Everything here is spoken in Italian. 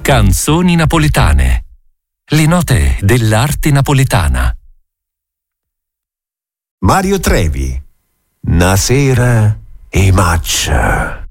Canzoni napoletane. Le note dell'arte napoletana. Mario Trevi. Una sera e maccia.